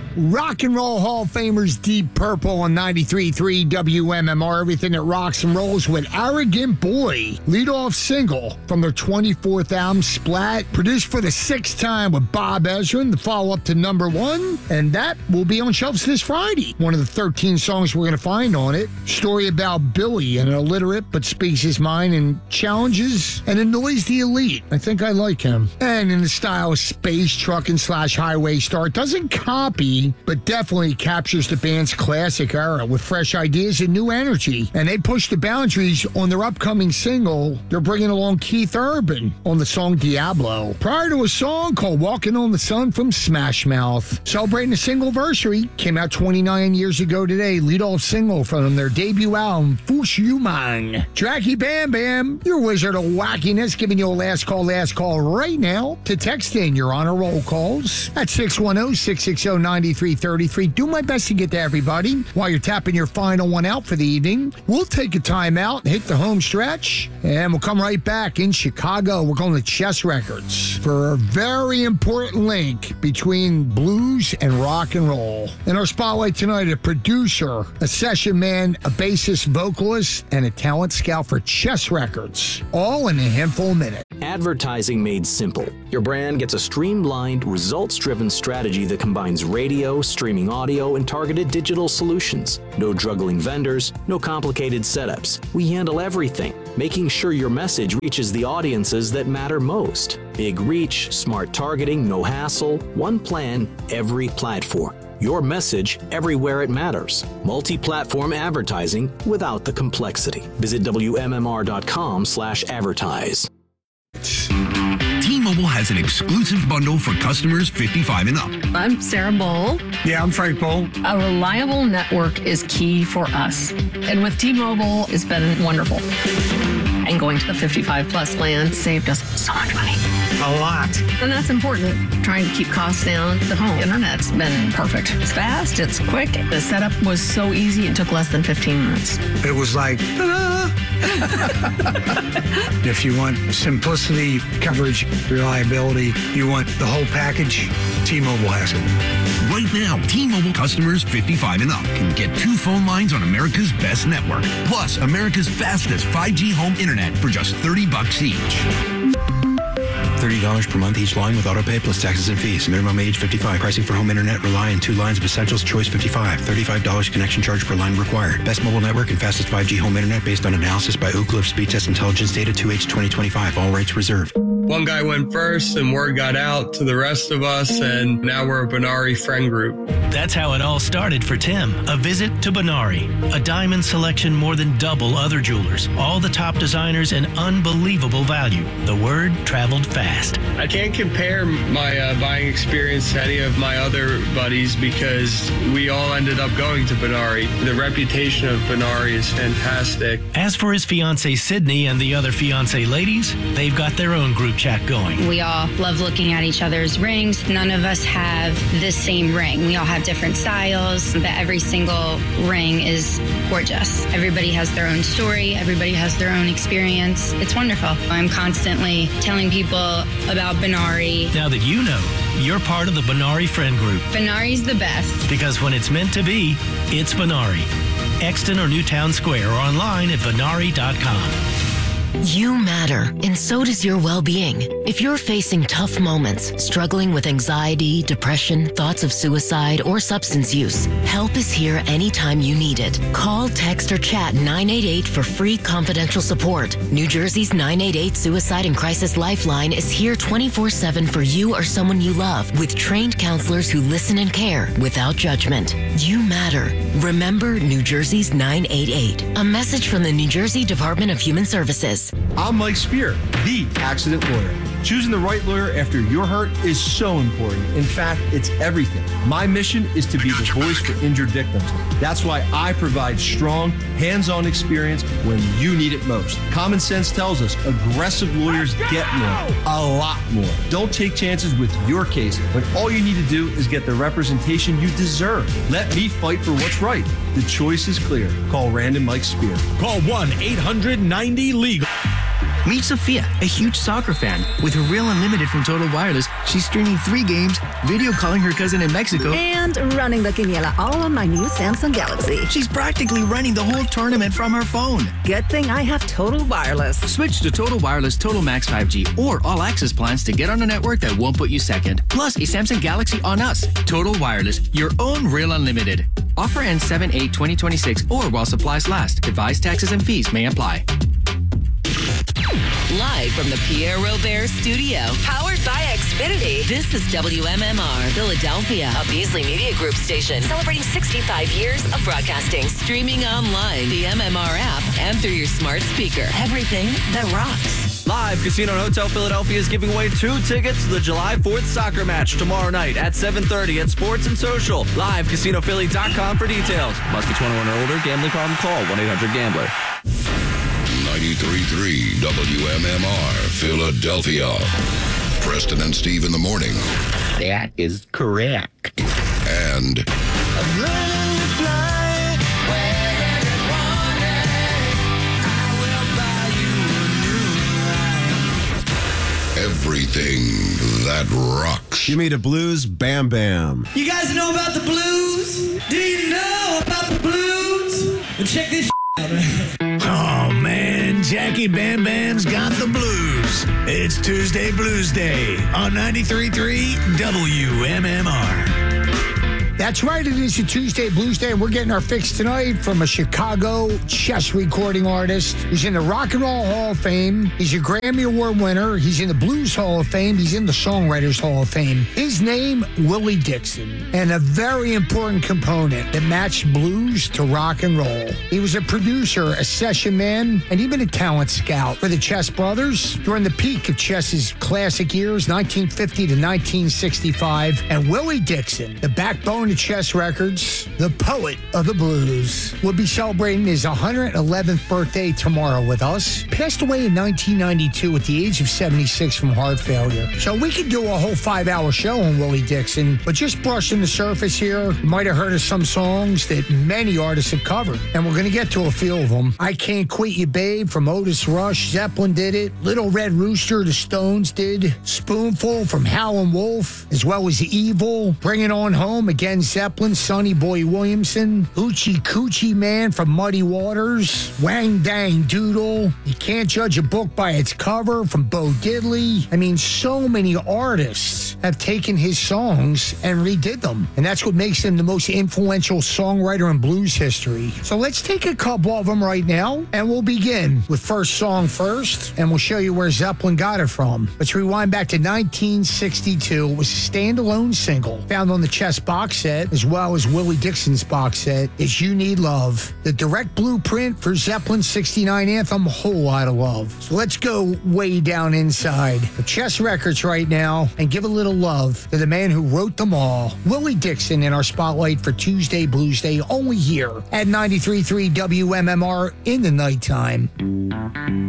Rock and Roll Hall of Famers Deep Purple on 93.3 WMMR. Everything that rocks and rolls with Arrogant Boy. Lead-off single from their 24th album, Splat. Produced for the 6th time with Bob Ezrin. The follow-up to number 1. And that will be on shelves this Friday. One of the 13 songs we're going to find on it. Story about Billy, an illiterate but speaks his mind and challenges and annoys the elite. I think I like him. And in the style of space trucking / highway star, it doesn't copy, but definitely captures the band's classic era with fresh ideas and new energy. And they push the boundaries on their upcoming single. They're bringing along Keith Urban on the song Diablo, prior to a song called Walking on the Sun from Smash Mouth. Celebrating the single-versary, came out 29 years ago today. Lead-off single from their debut album, Fush Humang. Tracky Bam Bam, your wizard of wackiness, giving you a last call right now to text in your honor roll calls at 610-660-9333. Do my best to get to everybody while you're tapping your final one out for the evening. We'll take a time out, hit the home stretch, and we'll come right back in Chicago. We're going to Chess Records for a very important link between blues and rock and roll. In our spotlight tonight, a producer, a session man, a bassist, vocalist, and a talent scout for Chess Records. All in a handful of minutes. Advertising made simple. Your brand gets a streamlined, results-driven strategy that combines radio, streaming audio, and targeted digital solutions. No juggling vendors, no complicated setups. We handle everything, making sure your message reaches the audiences that matter most. Big reach, smart targeting, no hassle, one plan, every platform. Your message everywhere it matters. Multi-platform advertising without the complexity. Visit WMMR.com/advertise. T-Mobile has an exclusive bundle for customers 55 and up. I'm Sarah Bowl. Yeah, I'm Frank Bowl. A reliable network is key for us. And with T-Mobile, it's been wonderful. And going to the 55 plus plan saved us so much money. A lot. And that's important. Trying to keep costs down. The home internet's been perfect. It's fast, it's quick. The setup was so easy, it took less than 15 minutes. It was like, ta-da! If you want simplicity, coverage, reliability, you want the whole package, T-Mobile has it. Right now, T-Mobile customers 55 and up can get 2 phone lines on America's best network, plus America's fastest 5G home internet for just $30 each. $30 per month each line with autopay plus taxes and fees. Minimum age 55. Pricing for home internet rely on 2 lines of Essentials Choice 55. $35 connection charge per line required. Best mobile network and fastest 5G home internet based on analysis by Oak Cliff Speed Test Intelligence data 2H 2025. All rates reserved. One guy went first and word got out to the rest of us, and now we're a Benari friend group. That's how it all started for Tim. A visit to Benari. A diamond selection more than double other jewelers. All the top designers and unbelievable value. The word traveled fast. I can't compare my buying experience to any of my other buddies because we all ended up going to Benari. The reputation of Benari is fantastic. As for his fiancée Sydney and the other fiancée ladies, they've got their own group chat going. We all love looking at each other's rings. None of us have the same ring. We all have different styles, but every single ring is gorgeous. Everybody has their own story. Everybody has their own experience. It's wonderful. I'm constantly telling people about Benari. Now that you know, you're part of the Benari friend group. Benari's the best. Because when it's meant to be, it's Benari. Exton or Newtown Square or online at benari.com. You matter, and so does your well-being. If you're facing tough moments, struggling with anxiety, depression, thoughts of suicide, or substance use, help is here anytime you need it. Call, text, or chat 988 for free confidential support. New Jersey's 988 Suicide and Crisis Lifeline is here 24/7 for you or someone you love, with trained counselors who listen and care without judgment. You matter. Remember New Jersey's 988. A message from the New Jersey Department of Human Services. I'm Mike Spear, the accident lawyer. Choosing the right lawyer after you're hurt is so important. In fact, it's everything. My mission is to be the voice for injured victims. That's why I provide strong, hands-on experience when you need it most. Common sense tells us aggressive lawyers get more, a lot more. Don't take chances with your case when all you need to do is get the representation you deserve. Let me fight for what's right. The choice is clear. Call Rand and Mike Spear. Call 1-800-90-LEGAL. Meet Sophia, a huge soccer fan. With her Real Unlimited from Total Wireless, she's streaming 3 games, video calling her cousin in Mexico, and running the quiniela all on my new Samsung Galaxy. She's practically running the whole tournament from her phone. Good thing I have Total Wireless. Switch to Total Wireless Total Max 5G or All Access plans to get on a network that won't put you second. Plus a Samsung Galaxy on us. Total Wireless, your own Real Unlimited. Offer ends 7/8/2026 or while supplies last. Device taxes and fees may apply. Live from the Pierre Robert Studio, powered by Xfinity. This is WMMR Philadelphia, a Beasley Media Group station celebrating 65 years of broadcasting. Streaming online, the MMR app, and through your smart speaker. Everything that rocks. Live, Casino and Hotel Philadelphia is giving away 2 tickets to the July 4th soccer match tomorrow night at 7:30 at Sports and Social. Live, CasinoPhilly.com for details. Must be 21 or older. Gambling problem? Call 1-800-GAMBLER. 93.3 WMMR Philadelphia. Preston and Steve in the morning. That is correct. And I'm learning to fly wherever you want it. I will buy you a new life. Everything that rocks. Give me the blues, bam bam. You guys know about the blues? Do you know about the blues? Well, check this out. Oh, man, Jackie Bam Bam's got the blues. It's Tuesday Blues Day on 93.3 WMMR. That's right. It is a Tuesday Blues Day, and we're getting our fix tonight from a Chicago chess recording artist who's in the Rock and Roll Hall of Fame. He's a Grammy Award winner. He's in the Blues Hall of Fame. He's in the Songwriters Hall of Fame. His name, Willie Dixon, and a very important component that matched blues to rock and roll. He was a producer, a session man, and even a talent scout for the Chess Brothers during the peak of chess's classic years, 1950 to 1965. And Willie Dixon, the backbone of Chess Records, the poet of the blues, will be celebrating his 111th birthday tomorrow with us. Passed away in 1992 at the age of 76 from heart failure. So we could do a whole 5-hour show on Willie Dixon, but just brushing the surface here, you might have heard of some songs that many artists have covered, and we're going to get to a few of them. I Can't Quit You Babe from Otis Rush, Zeppelin did it. Little Red Rooster, the Stones did. Spoonful from Howlin' Wolf, as well as Evil. Bring It On Home, again Zeppelin, Sonny Boy Williamson. Hoochie Coochie Man from Muddy Waters. Wang Dang Doodle. You Can't Judge a Book by Its Cover from Bo Diddley. I mean, so many artists have taken his songs and redid them. And that's what makes him the most influential songwriter in blues history. So let's take a couple of them right now, and we'll begin with First Song First, and we'll show you where Zeppelin got it from. Let's rewind back to 1962. It was a standalone single found on the Chess box set, as well as Willie Dixon's box set, is You Need Love, the direct blueprint for Zeppelin's 69 anthem, Whole Lotta Love. So let's go way down inside the Chess Records right now and give a little love to the man who wrote them all, Willie Dixon, in our spotlight for Tuesday Blues Day, only here at 93.3 WMMR in the nighttime.